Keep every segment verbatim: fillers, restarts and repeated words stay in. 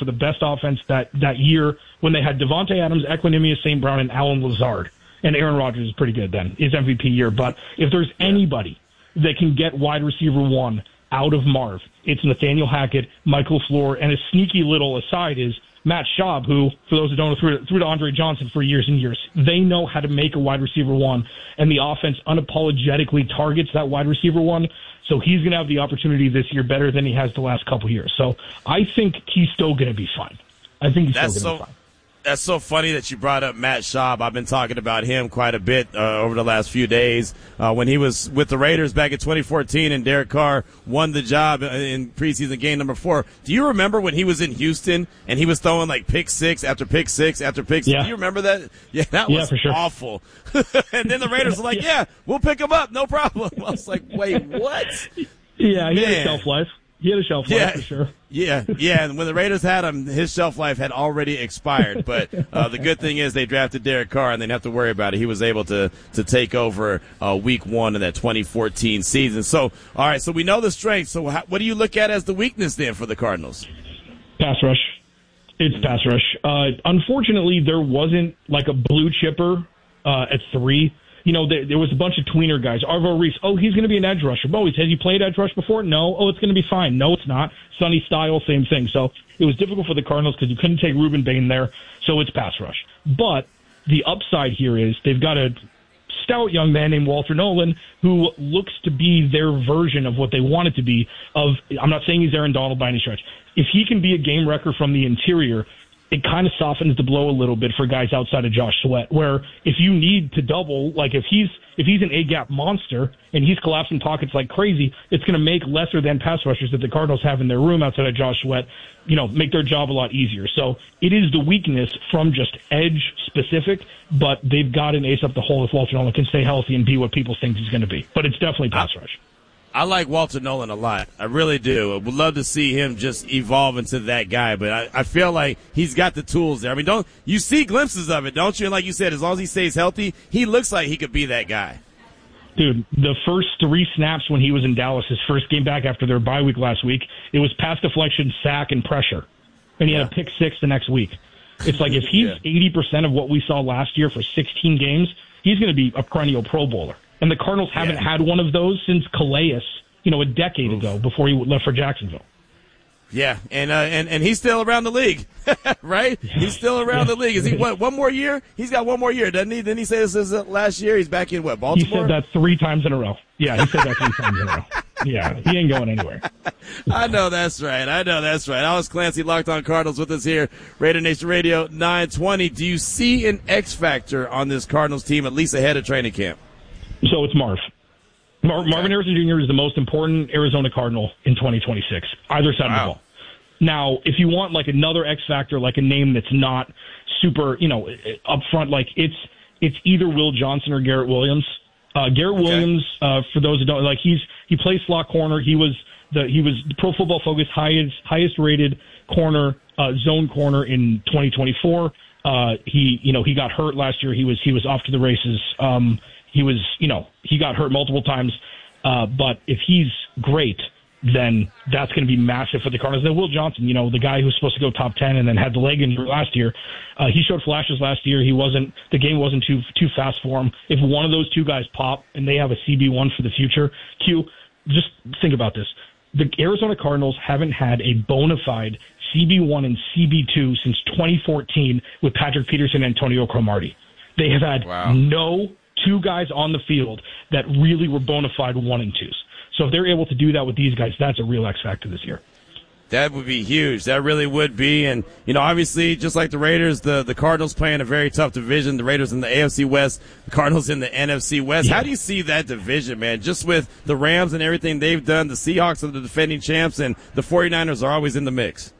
for the best offense that, that year when they had Devontae Adams, Equanimeous Saint Brown, and Alan Lazard. And Aaron Rodgers is pretty good then, his M V P year. But if there's anybody that can get wide receiver one out of Marv, it's Nathaniel Hackett, Michael Floor, and a sneaky little aside is Matt Schaub, who, for those who don't know, threw to, threw to Andre Johnson for years and years. They know how to make a wide receiver one, and the offense unapologetically targets that wide receiver one. So he's going to have the opportunity this year better than he has the last couple years. So I think he's still going to be fine. I think he's That's still going to so- be fine. That's so funny that you brought up Matt Schaub. I've been talking about him quite a bit uh, over the last few days. Uh, when he was with the Raiders back in twenty fourteen and Derek Carr won the job in preseason game number four. Do you remember when he was in Houston and he was throwing like pick six after pick six after pick six? Yeah. Do you remember that? Yeah, that Yeah, was for sure. awful. And then the Raiders were like, yeah, we'll pick him up. No problem. I was like, wait, what? Yeah, he Man. had a shelf life. He had a shelf life, Yeah. for sure. Yeah, yeah, and when the Raiders had him, his shelf life had already expired. But uh, the good thing is they drafted Derek Carr, and they didn't have to worry about it. He was able to to take over uh, week one of that twenty fourteen season. So, all right, so we know the strength. So how, what do you look at as the weakness then for the Cardinals? Pass rush. It's pass rush. Uh, unfortunately, there wasn't like a blue chipper uh, at three. You know, there, there was a bunch of tweener guys. Arvo Reese, oh, he's going to be an edge rusher. Oh, has he played edge rush before? No. Oh, it's going to be fine. No, it's not. Sonny Style, same thing. So it was difficult for the Cardinals because you couldn't take Reuben Bain there. So it's pass rush. But the upside here is they've got a stout young man named Walter Nolan who looks to be their version of what they want it to be. Of I'm not saying he's Aaron Donald by any stretch. If he can be a game wrecker from the interior, it kind of softens the blow a little bit for guys outside of Josh Sweat, where if you need to double, like if he's if he's an A-gap monster and he's collapsing pockets like crazy, it's going to make lesser than pass rushers that the Cardinals have in their room outside of Josh Sweat, you know, make their job a lot easier. So it is the weakness from just edge specific, but they've got an ace up the hole if Walter Nolan can stay healthy and be what people think he's going to be. But it's definitely pass rush. I like Walter Nolan a lot. I really do. I would love to see him just evolve into that guy, but I, I feel like he's got the tools there. I mean, don't you see glimpses of it, don't you? And like you said, as long as he stays healthy, he looks like he could be that guy. Dude, the first three snaps when he was in Dallas, his first game back after their bye week last week, it was pass deflection, sack, and pressure. And he had a pick six the next week. It's like if he's Yeah. eighty percent of what we saw last year for sixteen games, he's going to be a perennial Pro Bowler. And the Cardinals haven't Yeah. had one of those since Calais, you know, a decade Oof. ago before he left for Jacksonville. Yeah, and uh, and and he's still around the league, right? He's still around the league. Is he what? One more year? He's got one more year, doesn't he? Didn't he say this is uh, last year? He's back in what? He Baltimore. said that three times in a row. Yeah, he said that three times in a row. Yeah, he ain't going anywhere. I know that's right. I know that's right. Alex Clancy, Locked On Cardinals, with us here, Raider Nation Radio nine twenty. Do you see an X factor on this Cardinals team, at least ahead of training camp? So it's Marv. Mar- Marvin Harrison Junior is the most important Arizona Cardinal in twenty twenty-six, either side of the Wow. ball. Now, if you want like another X factor, like a name that's not super, you know, up front, like it's it's either Will Johnson or Garrett Williams. Uh, Garrett Okay. Williams, uh, for those who don't, like he's he plays slot corner. He was the he was the Pro Football Focus highest highest rated corner, uh, zone corner in twenty twenty-four. Uh, he you know he got hurt last year. He was he was off to the races. Um, he was you know he got hurt multiple times. Uh, but if he's great, then that's going to be massive for the Cardinals. Then Will Johnson, you know, the guy who was supposed to go top ten and then had the leg injury last year, uh, he showed flashes last year. He wasn't, the game wasn't too too fast for him. If one of those two guys pop and they have a C B one for the future, Q, just think about this. The Arizona Cardinals haven't had a bona fide C B one and C B two since twenty fourteen with Patrick Peterson and Antonio Cromartie. They have had Wow. no two guys on the field that really were bona fide one and twos. So if they're able to do that with these guys, that's a real X factor this year. That would be huge. That really would be. And, you know, obviously, just like the Raiders, the, the Cardinals play in a very tough division. The Raiders in the A F C West, the Cardinals in the N F C West. Yeah. How do you see that division, man? Just with the Rams and everything they've done, the Seahawks are the defending champs, and the 49ers are always in the mix.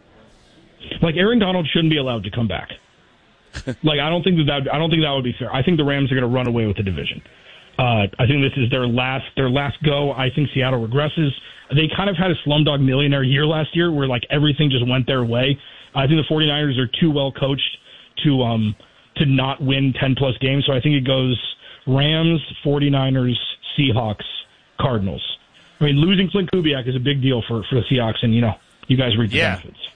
Like Aaron Donald shouldn't be allowed to come back. Like I don't think that, that I don't think that would be fair. I think the Rams are going to run away with the division. Uh, I think this is their last their last go. I think Seattle regresses. They kind of had a Slumdog Millionaire year last year where like everything just went their way. I think the 49ers are too well coached to um to not win ten plus games. So I think it goes Rams, 49ers, Seahawks, Cardinals. I mean, losing Clint Kubiak is a big deal for, for the Seahawks, and you know, you guys reap the Yeah. benefits.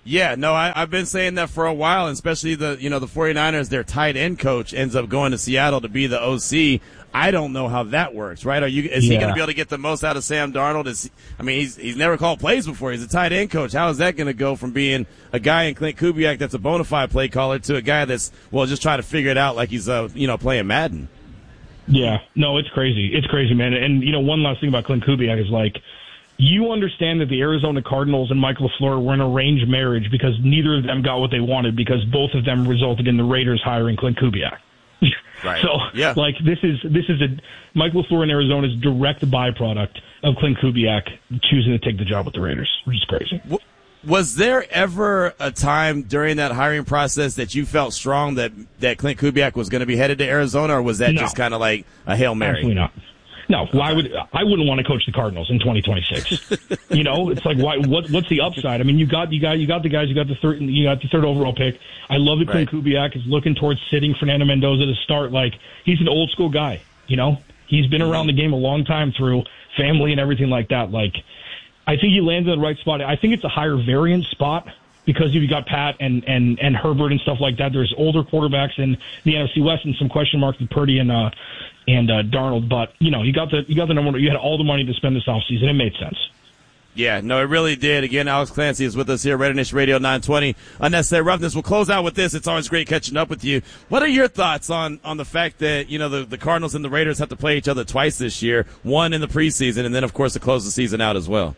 Yeah, no, I, I've been saying that for a while, and especially the, you know, the 49ers, their tight end coach ends up going to Seattle to be the O C. I don't know how that works, right? Are you, is yeah. he going to be able to get the most out of Sam Darnold? Is, I mean, he's, he's never called plays before. He's a tight end coach. How is that going to go from being a guy in Clint Kubiak that's a bona fide play caller to a guy that's, well, just trying to figure it out like he's, uh, you know, playing Madden? Yeah, no, it's crazy. It's crazy, man. And, you know, one last thing about Clint Kubiak is like, you understand that the Arizona Cardinals and Mike LaFleur were in an arranged marriage because neither of them got what they wanted because both of them resulted in the Raiders hiring Clint Kubiak. Right. So, yeah. like, this is this is a Mike LaFleur in Arizona's direct byproduct of Clint Kubiak choosing to take the job with the Raiders, which is crazy. Was there ever a time during that hiring process that you felt strong that, that Clint Kubiak was going to be headed to Arizona, or was that no. just kind of like a Hail Mary? Absolutely not. No, why would I wouldn't want to coach the Cardinals in twenty twenty-six? You know, it's like why? What, what's the upside? I mean, you got you got you got the guys. You got the third. You got the third overall pick. I love that Clint right. Kubiak is looking towards sitting Fernando Mendoza to start. Like he's an old school guy. You know, he's been around the game a long time through family and everything like that. Like, I think he landed in the right spot. I think it's a higher variance spot because you've got Pat and and and Herbert and stuff like that. There's older quarterbacks in the N F C West and some question marks with Purdy and uh and uh, Darnold. But you know, you got the you got the number. You had all the money to spend this offseason. It made sense. Yeah, no, it really did. Again, Alex Clancy is with us here, Raider Nation Radio nine twenty. Unnecessary Roughness. We'll close out with this. It's always great catching up with you. What are your thoughts on, on the fact that, you know, the, the Cardinals and the Raiders have to play each other twice this year, one in the preseason, and then, of course, to close the season out as well?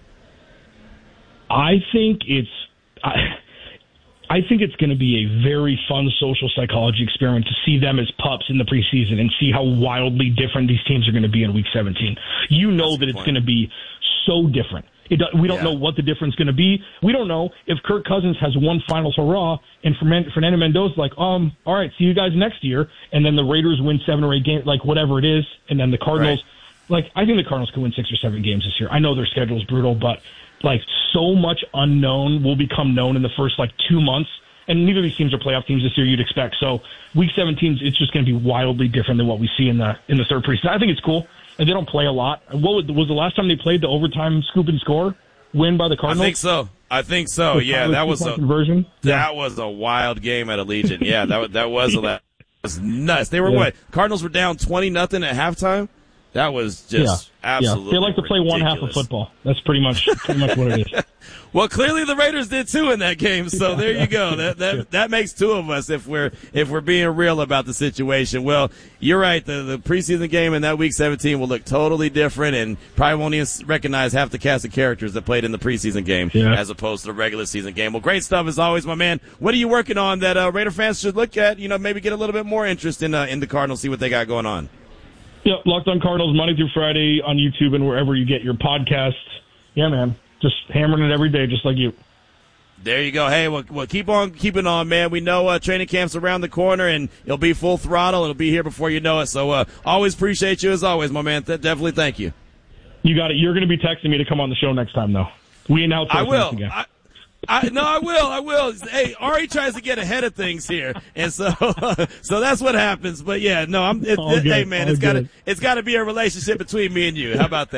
I think it's I, I think it's going to be a very fun social psychology experiment to see them as pups in the preseason and see how wildly different these teams are going to be in Week seventeen. You know That's that it's point. going to be so different. It, we don't yeah. know what the difference is going to be. We don't know if Kirk Cousins has one final hurrah and Fernando Mendoza's like, um, all right, see you guys next year, and then the Raiders win seven or eight games, like whatever it is, and then the Cardinals, right. like I think the Cardinals can win six or seven games this year. I know their schedule is brutal, but like so much unknown will become known in the first like two months, and neither of these teams are playoff teams this year. You'd expect so. Week seventeen, it's just going to be wildly different than what we see in the in the third preseason. I think it's cool. And they don't play a lot. What was the last time they played the overtime scoop and score win by the Cardinals? I think so. I think so. The yeah, that was a conversion. That yeah. was a wild game at Allegiant. Yeah, that that was a, that was nuts. They were yeah. what? Cardinals were down twenty nothing at halftime. That was just yeah. absolutely. Yeah. They like to play ridiculous. one half of football. That's pretty much pretty much what it is. Well, clearly the Raiders did too in that game. So there you go. That that that makes two of us if we're if we're being real about the situation. Well, you're right. The the preseason game in that Week seventeen will look totally different, and probably won't even recognize half the cast of characters that played in the preseason game yeah. as opposed to the regular season game. Well, great stuff as always, my man. What are you working on that uh, Raider fans should look at? You know, maybe get a little bit more interest in uh, in the Cardinals, see what they got going on. Yeah, Locked On Cardinals Monday through Friday on YouTube and wherever you get your podcasts. Yeah, man. Just hammering it every day, just like you. There you go. Hey, well, well keep on keeping on, man. We know uh, training camp's around the corner, and it'll be full throttle. It'll be here before you know it. So uh, always appreciate you as always, my man. Th- definitely thank you. You got it. You're going to be texting me to come on the show next time, though. We announce I will. I, I, no, I will. I will. Hey, Ari tries to get ahead of things here, and so so that's what happens. But yeah, no, I'm. It, it, hey, man, it's got to it's got to be a relationship between me and you. How about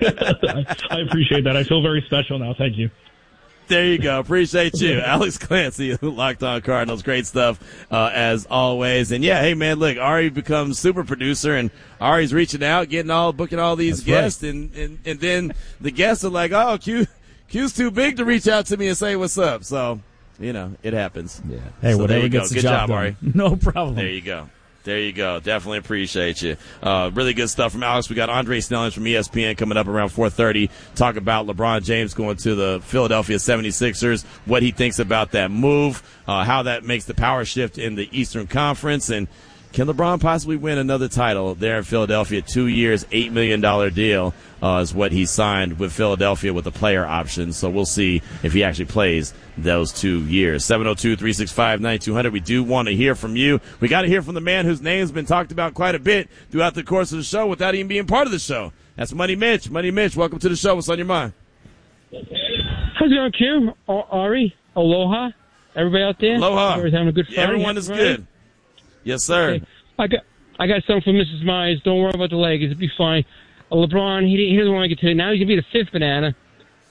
that? I appreciate that. I feel very special now. Thank you. There you go. Appreciate you, Alex Clancy, Locked On Cardinals. Great stuff uh, as always. And yeah, hey man, look, Ari becomes super producer, and Ari's reaching out, getting all booking all these that's guests, right. and, and and then the guests are like, oh, Q. Q's too big to reach out to me and say what's up. So, you know, it happens. Yeah. Hey, so whatever there you gets go. the Good job, job, done. Ari. No problem. There you go. There you go. Definitely appreciate you. Uh, really good stuff from Alex. We got Andre Snellings from E S P N coming up around four thirty. Talk about LeBron James going to the Philadelphia seventy-sixers, what he thinks about that move, uh, how that makes the power shift in the Eastern Conference, and can LeBron possibly win another title there in Philadelphia? Two years, eight million dollars deal uh, is what he signed with Philadelphia with a player option. So we'll see if he actually plays those two years. seven oh two, three six five, nine two hundred. We do want to hear from you. We got to hear from the man whose name's been talked about quite a bit throughout the course of the show without even being part of the show. That's Money Mitch. Money Mitch, welcome to the show. What's on your mind? How's it going, Kim? Ari? Aloha? Everybody out there? Aloha. Everybody's having a good Friday? Everyone is Friday? Good. Yes, sir. Okay. I got I got something for Missus Myers. Don't worry about the leg. It'll be fine. Uh, LeBron, he, he doesn't want to get to it. Now he's going to be the fifth banana.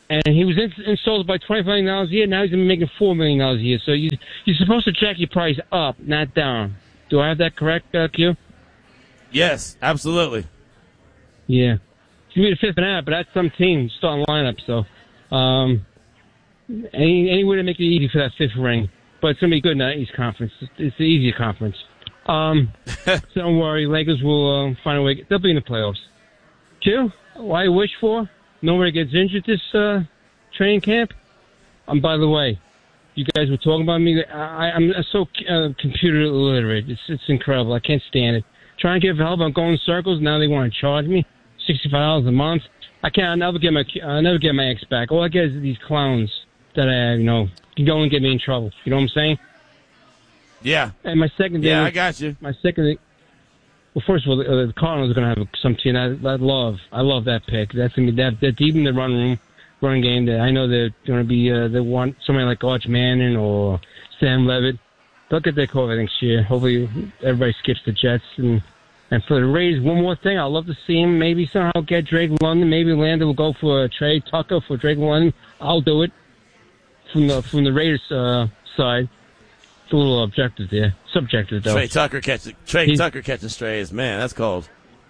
and he was in, installed by twenty-five million dollars a year. Now he's going to be making four million dollars a year. So you, you're supposed to jack your price up, not down. Do I have that correct, uh, Q? Yes, absolutely. Yeah. He's going to be the fifth and out, but that's some team starting lineup. So um, any, any way to make it easy for that fifth ring. But it's going to be good in the East Conference. It's, it's the easier conference. Um, so don't worry. Lakers will uh, find a way. They'll be in the playoffs. Q, what I wish for? Nobody gets injured this uh, training camp. Um, by the way, you guys were talking about me. I, I'm so uh, computer illiterate. It's it's incredible. I can't stand it. Trying to get help. I'm going in circles. Now they want to charge me sixty-five dollars a month. I can't. I'll never get my. I'll never get my ex back. All I get is these clowns that I, you know, can go and get me in trouble. You know what I'm saying? Yeah. And my second thing. Yeah, was, I got you. My second thing. Well, first of all, the, the Cardinals are going to have some team. I, I love. I love that pick. That's going to be that. They're deep in the run room, running game. That I know they're going to be. Uh, they want somebody like Arch Manning or Sam Levitt. They'll get their cover next year. Hopefully, everybody skips the Jets. And and for the Rays, one more thing. I'd love to see him maybe somehow get Drake London. Maybe Landon will go for a trade Tucker for Drake London. I'll do it from the from the Raiders uh, side. It's a little objective there. Subjective, though. Trey Tucker catching Trey he's, Tucker catching strays. Man, that's cold.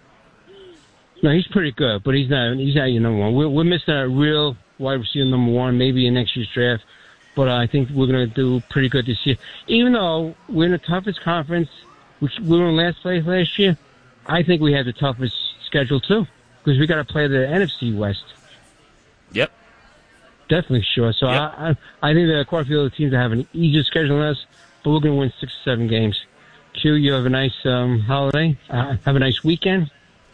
No, he's pretty good, but he's not. He's not your number one. We're, we're missing a real wide receiver number one, maybe in next year's draft. But uh, I think we're going to do pretty good this year. Even though we're in the toughest conference, we, we were in last place last year. I think we have the toughest schedule too, because we got to play the N F C West. Yep. Definitely sure. So yep. I, I, I think there are quite a few other teams that have an easier schedule than us. But we're going to win six or seven games. Q, you have a nice um, holiday. Uh, have a nice weekend.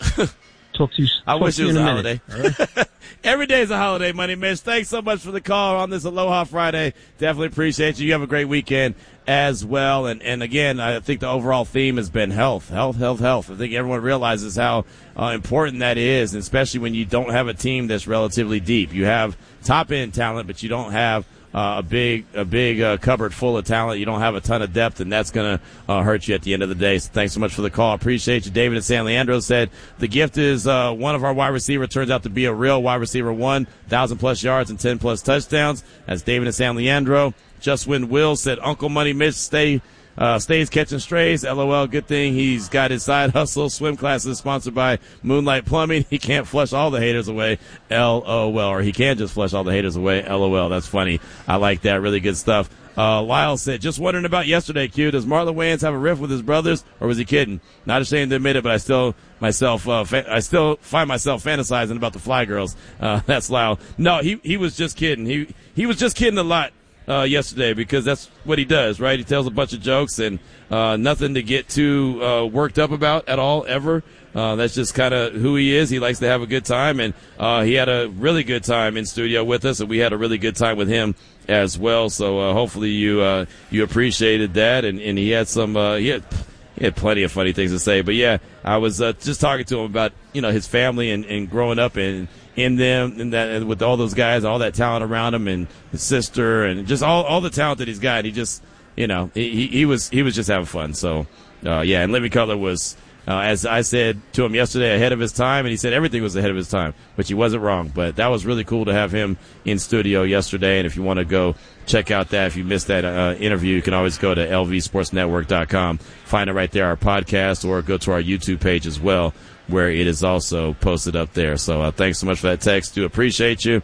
Talk to you. I wish it was a, a holiday. Right? Every day is a holiday, Money Mitch. Thanks so much for the call on this Aloha Friday. Definitely appreciate you. You have a great weekend as well. And, and again, I think the overall theme has been health, health, health, health. I think everyone realizes how uh, important that is, and especially when you don't have a team that's relatively deep. You have top-end talent, but you don't have Uh, a big a big uh, cupboard full of talent. You don't have a ton of depth, and that's going to uh, hurt you at the end of the day. So thanks so much for the call. Appreciate you. David in San Leandro said the gift is uh, one of our wide receivers turns out to be a real wide receiver one, one thousand plus yards and ten plus touchdowns. That's David in San Leandro. Just Win Will said Uncle Money Mitch stay Uh, stays catching strays. LOL. Good thing he's got his side hustle. Swim classes sponsored by Moonlight Plumbing. He can't flush all the haters away. LOL. Or he can just flush all the haters away. LOL. That's funny. I like that. Really good stuff. Uh, Lyle said, just wondering about yesterday, Q. Does Marlon Wayans have a riff with his brothers, or was he kidding? Not ashamed to admit it, but I still myself, uh, fa- I still find myself fantasizing about the Fly Girls. Uh, that's Lyle. No, he he was just kidding. He he was just kidding a lot. Uh, yesterday, because that's what he does, right? He tells a bunch of jokes and uh, nothing to get too uh, worked up about at all, ever. Uh, that's just kind of who he is. He likes to have a good time, and uh, he had a really good time in studio with us, and we had a really good time with him as well. So uh, hopefully you uh, you appreciated that, and, and he had some uh, he had he had plenty of funny things to say. But yeah, I was uh, just talking to him about you know his family and, and growing up and. in them and that and with all those guys, all that talent around him, and his sister, and just all all the talent that he's got. He just, you know, he he was he was just having fun. So, uh, yeah. And Living Color was, uh, as I said to him yesterday, ahead of his time, and he said everything was ahead of his time, which he wasn't wrong. But that was really cool to have him in studio yesterday. And if you want to go check out that, if you missed that uh, interview, you can always go to L V sports network dot com, find it right there, our podcast, or go to our YouTube page as well, where it is also posted up there. So uh, thanks so much for that text. Do appreciate you.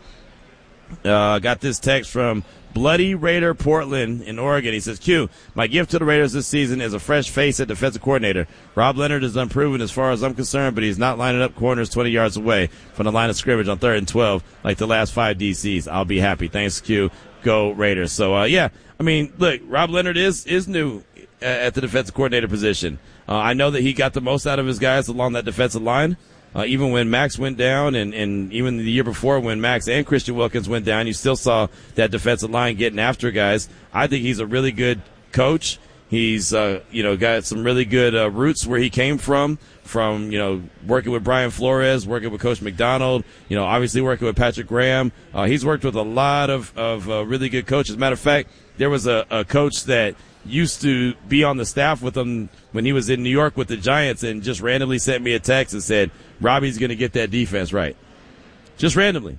Uh, got this text from Bloody Raider Portland in Oregon. He says, Q, my gift to the Raiders this season is a fresh face at defensive coordinator. Rob Leonard is unproven as far as I'm concerned, but he's not lining up corners twenty yards away from the line of scrimmage on third and twelve like the last five D Cs. I'll be happy. Thanks, Q. Go Raiders. So, uh, yeah, I mean, look, Rob Leonard is, is new at the defensive coordinator position. Uh, I know that he got the most out of his guys along that defensive line. Uh, even when Max went down, and, and even the year before when Max and Christian Wilkins went down, you still saw that defensive line getting after guys. I think he's a really good coach. He's, uh, you know, got some really good uh, roots where he came from, from, you know, working with Brian Flores, working with Coach McDonald, you know, obviously working with Patrick Graham. Uh, he's worked with a lot of, of uh, really good coaches. Matter of fact, there was a, a coach that used to be on the staff with him when he was in New York with the Giants, and just randomly sent me a text and said, Robbie's going to get that defense right. Just randomly.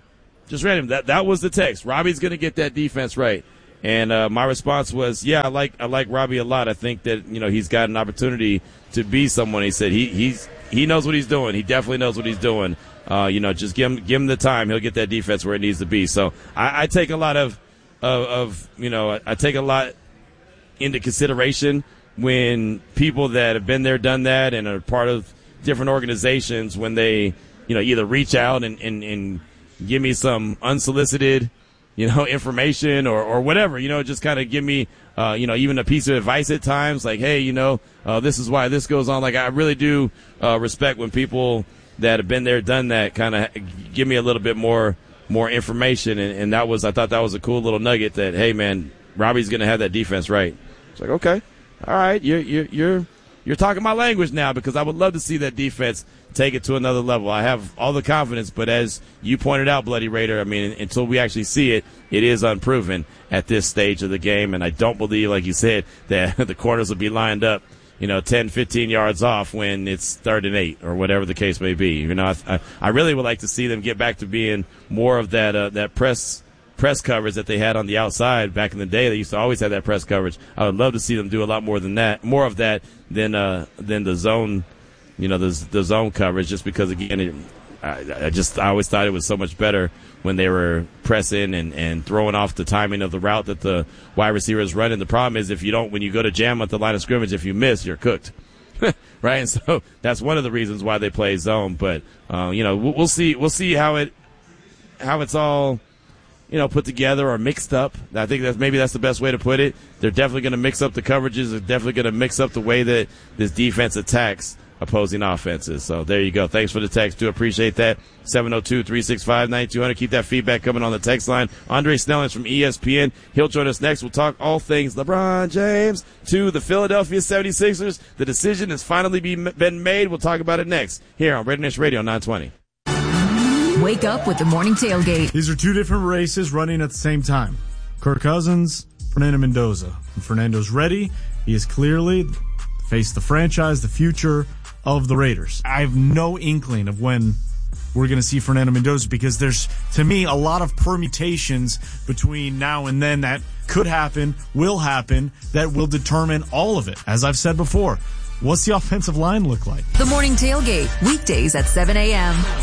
Just random. That that was the text. Robbie's going to get that defense right. And uh, my response was, yeah, I like I like Robbie a lot. I think that, you know, he's got an opportunity to be someone. He said he he's he knows what he's doing. He definitely knows what he's doing. Uh, you know, just give him give him the time. He'll get that defense where it needs to be. So I, I take a lot of, of of you know I take a lot into consideration when people that have been there, done that, and are part of different organizations, when they, you know, either reach out and, and, and give me some unsolicited, you know, information or, or whatever, you know, just kind of give me, uh, you know, even a piece of advice at times, like, hey, you know, uh, this is why this goes on. Like, I really do uh, respect when people that have been there, done that, kind of give me a little bit more more information. And, and that was, I thought that was a cool little nugget that, hey, man, Robbie's going to have that defense right. It's like, okay, all right, you're you're you're you're talking my language now, because I would love to see that defense take it to another level. I have all the confidence, but as you pointed out, Bloody Raider, I mean, until we actually see it, it is unproven at this stage of the game, and I don't believe, like you said, that the corners will be lined up, you know, ten, fifteen yards off when it's third and eight or whatever the case may be. You know, I, I really would like to see them get back to being more of that uh, that press press coverage that they had on the outside back in the day. They used to always have that press coverage. I would love to see them do a lot more than that, more of that than uh, than the zone, you know, the the zone coverage. Just because, again, it, I, I just I always thought it was so much better when they were pressing and, and throwing off the timing of the route that the wide receiver is running. The problem is, if you don't, when you go to jam at the line of scrimmage, if you miss, you're cooked. Right? And so that's one of the reasons why they play zone. But uh, you know, we'll, we'll see we'll see how it how it's all, you know, put together or mixed up. I think that maybe that's the best way to put it. They're definitely going to mix up the coverages. They're definitely going to mix up the way that this defense attacks opposing offenses. So there you go. Thanks for the text. Do appreciate that. seven oh two, three six five, nine two hundred. Keep that feedback coming on the text line. Andre Snellings from E S P N. He'll join us next. We'll talk all things LeBron James to the Philadelphia seventy-sixers. The decision has finally be, been made. We'll talk about it next here on Red Nation Radio nine twenty. Wake up with the morning tailgate. These are two different races running at the same time. Kirk Cousins, Fernando Mendoza. When Fernando's ready, he is clearly faced the franchise, the future of the Raiders. I have no inkling of when we're going to see Fernando Mendoza, because there's, to me, a lot of permutations between now and then that could happen, will happen, that will determine all of it. As I've said before, what's the offensive line look like? The morning tailgate, weekdays at seven a.m.